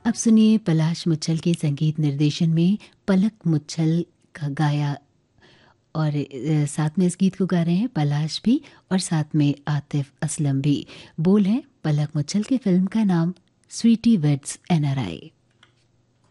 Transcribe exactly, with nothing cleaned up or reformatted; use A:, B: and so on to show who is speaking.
A: अब सुनिए पलाश मुच्छल के संगीत निर्देशन में पलक मुच्छल का गाया और अ, साथ में इस गीत को गा रहे हैं पलाश भी और साथ में आतिफ असलम भी। बोल है पलक मुच्छल की फिल्म का नाम स्वीटी वेड्स एनआरआई।